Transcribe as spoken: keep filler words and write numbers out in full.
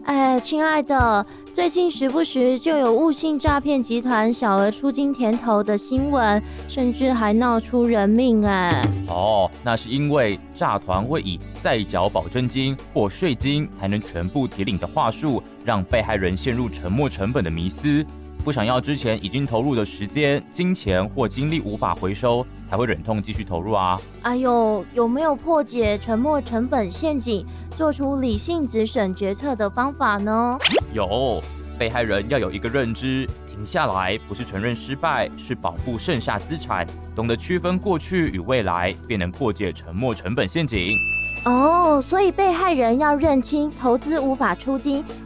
哎，亲爱的，最近时不时就有误信诈骗集团小额出金甜头的新闻，甚至还闹出人命哎。 哦，那是因为诈团会以再缴保证金或税金才能全部提领的话术，让被害人陷入沉没成本的迷思。不想要之前已经投入的时间、金钱或精力无法回收，才会忍痛继续投入啊。 哎呦，有没有破解沉没成本陷阱，做出理性止损决策的方法呢？ 有，被害人要有一个认知，停下来不是承认失败，是保护剩下资产，懂得区分过去与未来，便能破解沉没成本陷阱。 哦，所以被害人要认清投资无法出金，